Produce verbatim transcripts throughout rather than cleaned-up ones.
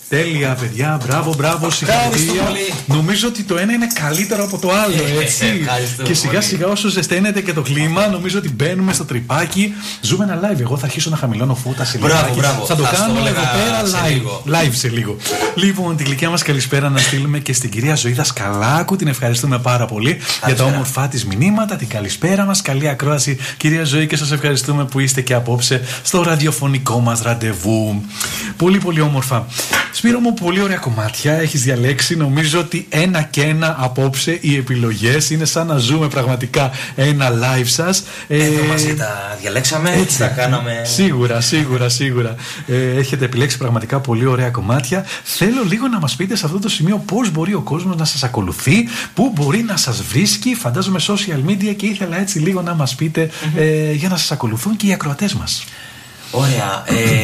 Τέλεια, παιδιά. Μπράβο, μπράβο. Συγχαρητήρια. Νομίζω ότι το ένα είναι καλύτερο από το άλλο, έτσι. Και σιγά σιγά όσο ζεσταίνεται και το κλίμα, νομίζω ότι μπαίνουμε στο τρυπάκι. Ζούμε ένα live. Εγώ θα αρχίσω να χαμηλώνω φούτα σε λίγο. Θα το κάνουμε εδώ πέρα live. Live σε λίγο. Λοιπόν, τη γλυκιά μας καλησπέρα να στείλουμε και στην κυρία Ζωήδα Σκαλάκου. Την ευχαριστούμε πάρα πολύ για τα όμορφά της μηνύματα. Την καλησπέρα μας. Καλή ακρόαση, κυρία Ζωή, και σας ευχαριστούμε που είστε και απόψε στο ραδιοφωνικό μας ραντεβού. Πολύ, πολύ όμορφα. Σπύρο μου, πολύ ωραία κομμάτια έχεις διαλέξει. Νομίζω ότι ένα και ένα απόψε οι επιλογές είναι σαν να ζούμε πραγματικά ένα live σας. Εδώ ε, μαζί τα διαλέξαμε, έτσι τα κάναμε. Σίγουρα, σίγουρα, σίγουρα. Ε, έχετε επιλέξει πραγματικά πολύ ωραία κομμάτια. Θέλω λίγο να μας πείτε σε αυτό το σημείο πώς μπορεί ο κόσμος να σας ακολουθεί, πού μπορεί να σας βρίσκει. Φαντάζομαι social media, και ήθελα έτσι λίγο να μας πείτε mm-hmm. ε, για να σας ακολουθούν και οι ακροατές μας. Ωραία. Ε,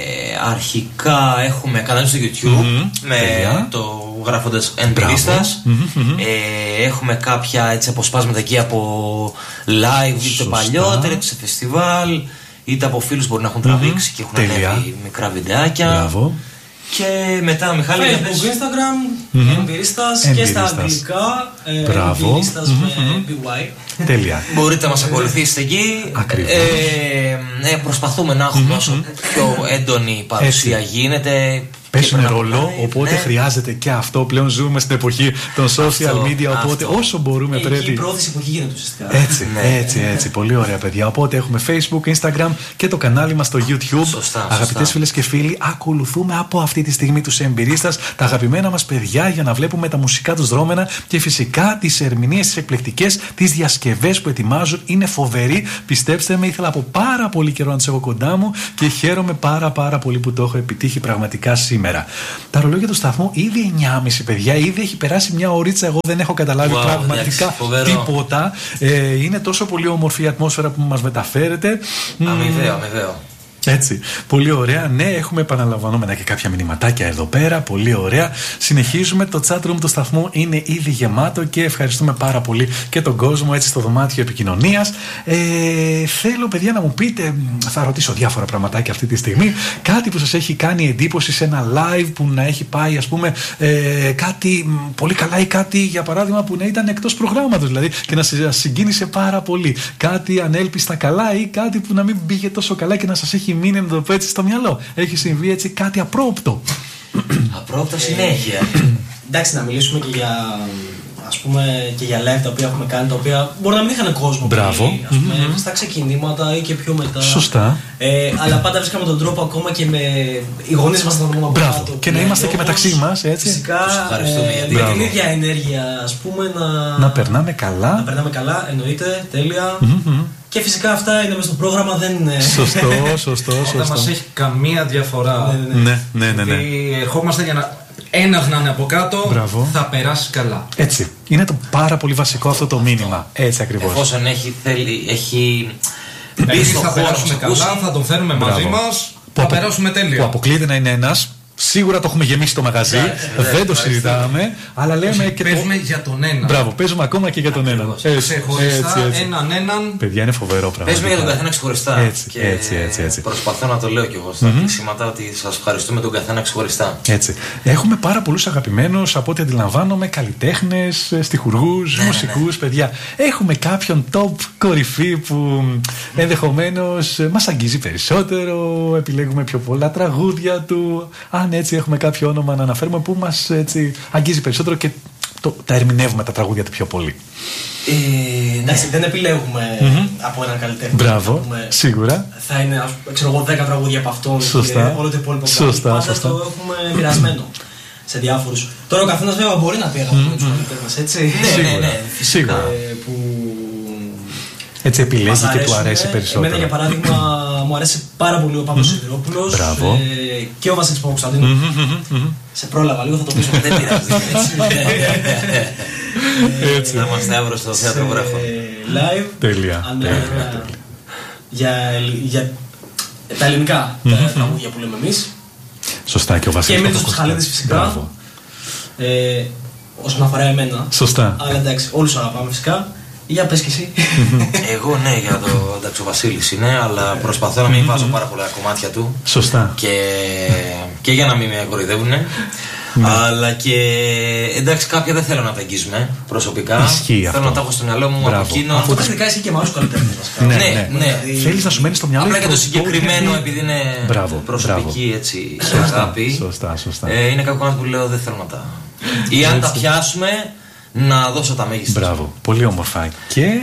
αρχικά έχουμε κανάλι στο YouTube mm-hmm. με Τελεία. το γράφοντας Εμπειρίστας. Mm-hmm. Ε, έχουμε κάποια έτσι αποσπάσματα εκεί από live, είτε παλιότερα, είτε σε φεστιβάλ, είτε από φίλους που μπορεί να έχουν mm-hmm. τραβήξει και έχουν Τελεία. ανέβει μικρά βιντεάκια. Μπράβο. Και μετά, Μιχάλη, Facebook, Instagram, mm-hmm. Εμπειρίστας και στα αγγλικά. Εμπειρίστας με μπι γουάι. Τέλεια. Μπορείτε να μας ακολουθήσετε εκεί. Ακριβώς. Ε, ε, προσπαθούμε να έχουμε mm-hmm. όσο πιο έντονη παρουσία Έτσι. γίνεται. Παίζουν ρόλο, οπότε ναι. χρειάζεται και αυτό. Πλέον ζούμε στην εποχή των social αυτό, media, οπότε αυτό. όσο μπορούμε και πρέπει. Η πρόθεση που έχει γίνεται ουσιαστικά. Έτσι, ναι. έτσι, έτσι. Πολύ ωραία, παιδιά. Οπότε έχουμε Facebook, Instagram και το κανάλι μας στο YouTube. Σωστά, Αγαπητές φίλες και φίλοι, ακολουθούμε από αυτή τη στιγμή τους Εμπειρίστας, τα αγαπημένα μας παιδιά, για να βλέπουμε τα μουσικά τους δρόμενα και φυσικά τις ερμηνείες, τις εκπληκτικές, τις διασκευές που ετοιμάζουν. Είναι φοβεροί. Πιστέψτε με, ήθελα από πάρα πολύ καιρό να τους έχω κοντά μου και χαίρομαι πάρα πάρα πολύ που το έχω επιτύχει πραγματικά σήμερα. Σήμερα. Τα ρολόγια του σταθμού ήδη εννιά και μισή, παιδιά, ήδη έχει περάσει μια ωρίτσα. Εγώ δεν έχω καταλάβει wow, πραγματικά εντάξει, τίποτα. Ε, είναι τόσο πολύ όμορφη η ατμόσφαιρα που μας μεταφέρεται. Αμοιβαίο, αμοιβαίο. Έτσι, πολύ ωραία. Ναι, έχουμε επαναλαμβανόμενα και κάποια μηνυματάκια εδώ πέρα. Πολύ ωραία. Συνεχίζουμε. Το chat room του σταθμού είναι ήδη γεμάτο και ευχαριστούμε πάρα πολύ και τον κόσμο έτσι στο δωμάτιο επικοινωνίας. Ε, θέλω, παιδιά, να μου πείτε, θα ρωτήσω διάφορα πραγματάκια αυτή τη στιγμή, κάτι που σας έχει κάνει εντύπωση σε ένα live που να έχει πάει, ας πούμε, ε, κάτι πολύ καλά ή κάτι, για παράδειγμα, που να ήταν εκτός προγράμματος, δηλαδή, και να σας συγκίνησε πάρα πολύ. Κάτι ανέλπιστα καλά ή κάτι που να μην πήγε τόσο καλά και να σας έχει μείνει να το πω έτσι στο μυαλό. Έχει συμβεί έτσι κάτι απρόπτο? Απρόπτο συνέχεια. Εντάξει, να μιλήσουμε και για, ας πούμε, και για live τα οποία έχουμε κάνει, τα οποία μπορεί να μην είχαν κόσμο. Μπράβο. Πολύ, ας πούμε, mm-hmm. στα ξεκινήματα ή και πιο μετά. Σωστά. Ε, αλλά πάντα βρίσκαμε τον τρόπο, ακόμα και με οι γονείς μας να τον πούμε. Μπράβο. Κάτω, και να είμαστε και μεταξύ μας, έτσι. Φυσικά, ε, με την ίδια ενέργεια, ας πούμε, να, να περνάμε καλά. Να περνάμε καλά, εννοείται, τέλεια. Mm-hmm. Και φυσικά αυτά είναι μέσα στο πρόγραμμα, δεν είναι. Σωστό, σωστό, σωστό. Δεν μας έχει καμία διαφορά. Ναι, ναι, ναι. ναι, ναι. Γιατί ερχόμαστε για να. Ένας να είναι από κάτω, Μπράβο. θα περάσει καλά. Έτσι. Είναι το πάρα πολύ βασικό αυτό το μήνυμα. Έτσι ακριβώς. Εφόσον έχει, θέλει, έχει μπει στο χώρο, θα περάσουμε καλά, θα τον φέρουμε Μπράβο. μαζί μας, θα απο... περάσουμε τέλεια. Που αποκλείεται να είναι ένας. Σίγουρα το έχουμε γεμίσει το μαγαζί, yeah, δεν yeah, το συζητάμε, αλλά λέμε και παίζουμε το... για τον έναν. Μπράβο, παίζουμε ακόμα και για τον έναν. Ξεχωριστά, έναν έναν. Παιδιά, είναι φοβερό πράγμα. Παίζουμε για τον καθένα ξεχωριστά. Έτσι, και έτσι, έτσι, έτσι. Προσπαθώ να το λέω κι εγώ στα κλεισίματα mm-hmm. ότι σας ευχαριστούμε τον καθένα ξεχωριστά. Έτσι. Έχουμε πάρα πολλούς αγαπημένους, από ό,τι αντιλαμβάνομαι, καλλιτέχνες, στιχουργούς, ναι, μουσικούς, ναι, ναι. παιδιά. Έχουμε κάποιον top κορυφή που ενδεχομένως μας αγγίζει περισσότερο, επιλέγουμε πιο πολλά τραγούδια του. Αν έτσι έχουμε κάποιο όνομα να αναφέρουμε που μας έτσι αγγίζει περισσότερο και το, τα ερμηνεύουμε τα τραγούδια του πιο πολύ. Ε, εντάξει, δεν επιλέγουμε mm-hmm. από έναν καλλιτέχνη. Μπράβο, πούμε, σίγουρα. Θα είναι, ξέρω εγώ, δέκα τραγούδια από αυτόν σωστά. και όλο το υπόλοιπο. Σωστά, πάντα σωστά. το έχουμε μοιρασμένο σε διάφορους. Τώρα ο καθένας βέβαια μπορεί να πει αγαπημένους mm-hmm. καλλιτέχνες, έτσι. Ναι, ναι, ναι, σίγουρα. Ε, που... Έτσι επιλέγει και του αρέσει περισσότερο. Εμένα, για παράδειγμα, μου αρέσει πάρα πολύ ο Παύλος mm-hmm. Σιδηρόπουλος ε, και ο Βασίλης Παπακοσταντίνου. Mm-hmm, mm-hmm. Σε πρόλαβα λίγο, θα το πείσω. Δεν πειράζει. Έτσι. Θα είμαστε αύριο στο θέατρο Βρέχο. Live. Τέλεια. Για τα ελληνικά τραγούδια που λέμε εμείς. Σωστά, και ο Βασίλης. Και με τους Ψυχαλίδες φυσικά. Όσον αφορά εμένα. Σωστά. Αλλά εντάξει, όλους αγαπάμε φυσικά. Για πες και εσύ. Εγώ ναι, για το εντάξει ο Βασίλης είναι, αλλά προσπαθώ να μην βάζω πάρα πολλά κομμάτια του. Σωστά. Και, και για να μην με κοροϊδεύουνε. Ναι. Αλλά και εντάξει, κάποια δεν θέλω να τα αγγίζουμε προσωπικά. Ισχύει θέλω αυτό. να τα έχω στο μυαλό μου από εκείνο. Αυτό τεχνικά εσύ και μάλλον καλλιτέχνη. Ναι, ναι, ναι. Δηλαδή... Θέλει να σου μένει στο μυαλό. Απλά και το συγκεκριμένο, επειδή είναι μπράβο, προσωπική μπράβο. Έτσι αγάπη. Σωστά, σωστά. Ε, είναι κάποιο κομμάτι που λέω δεν θέλω να τα. Ή αν τα πιάσουμε, να δώσω τα μέγιστα. Μπράβο, πολύ όμορφα. Και.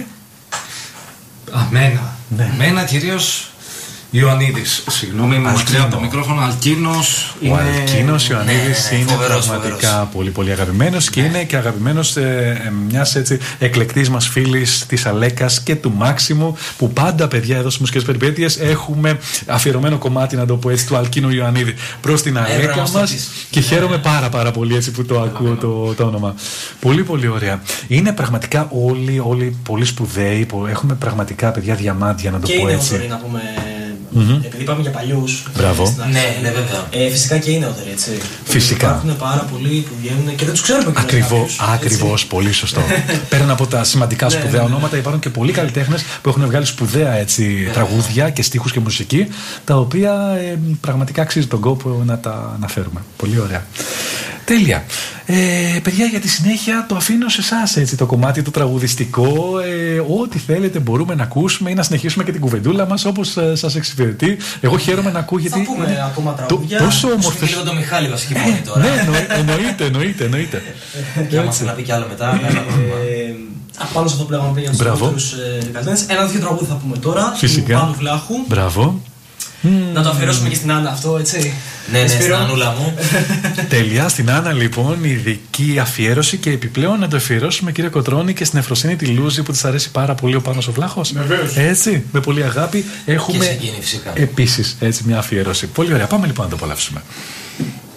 Αμένα. Ναι. Μένα κυρίως Ιωαννίδης. Συγγνώμη, μου μακριά από το μικρόφωνο. Αλκίνος. Ο είναι... Αλκίνος Ιωαννίδης ναι, ναι, είναι φοβερός, πραγματικά φοβερός. πολύ πολύ αγαπημένος και ναι. είναι και αγαπημένος ε, ε, μιας έτσι εκλεκτής μας φίλης της Αλέκας και του Μάξιμου, που πάντα παιδιά εδώ στις Μουσικές Περιπέτειες έχουμε αφιερωμένο κομμάτι, να το πω έτσι, του Αλκίνου Ιωαννίδη προς την Αλέκα ε, μας και ναι. χαίρομαι πάρα πάρα πολύ έτσι που το ακούω το, το όνομα. Πολύ πολύ ωραία. Είναι πραγματικά όλοι, όλοι πολύ σπουδαίοι, έχουμε πραγματικά παιδιά διαμάντια, να το και πω είναι έτσι. Νεότεροι, να πούμε, mm-hmm. επειδή πάμε για παλιούς. Μπράβο. Ναι, ναι, βέβαια. Ε, φυσικά και είναι νεότεροι, έτσι. Φυσικά. Υπάρχουν πάρα πολλοί που βγαίνουν και δεν τους ξέρουμε και Ακριβώς, ακριβώς, πολύ σωστό. Πέραν από τα σημαντικά σπουδαία ονόματα, υπάρχουν και πολλοί καλλιτέχνες που έχουν βγάλει σπουδαία έτσι, τραγούδια και στίχους και μουσική, τα οποία ε, πραγματικά αξίζει τον κόπο να τα αναφέρουμε. Πολύ ωραία. Τέλεια. Ε, παιδιά, για τη συνέχεια το αφήνω σε εσάς έτσι, το κομμάτι το τραγουδιστικό. Ε, ό,τι θέλετε μπορούμε να ακούσουμε ή να συνεχίσουμε και την κουβεντούλα μας όπως ε, σας εξυπηρετεί. Εγώ χαίρομαι να ακούγεται. Θα πούμε ακόμα τραγούδια. Τόσο όμορφες. Λίγο το Μιχάλη βασική μόνη τώρα. Ναι, εννοείται, εννοείται, εννοείται. Και άμα θέλει να πει κι άλλο μετά. Πάνω σε αυτό που λέγαμε πριν για τους νεότερους καλλιτέχνες. Ένα-δύο τραγούδια θα πούμε τώρα. Φυσικά. Πάνου Βλάχου. Μπράβο. Να το αφιερώσουμε και στην Άννα αυτό, έτσι. Ναι, ναι, στην Ανούλα μου. Τέλεια, στην Άννα λοιπόν ειδική αφιέρωση και επιπλέον να το αφιερώσουμε, κύριε Κοτρώνη, και στην Εφροσύνη τη Λούζη που της αρέσει πάρα πολύ ο Πάνος ο Βλάχος. Βεβαίως. Έτσι, με πολύ αγάπη. Έχουμε και σε εκείνη, φυσικά. Επίσης έτσι μια αφιέρωση. Πολύ ωραία. Πάμε λοιπόν να το απολαύσουμε.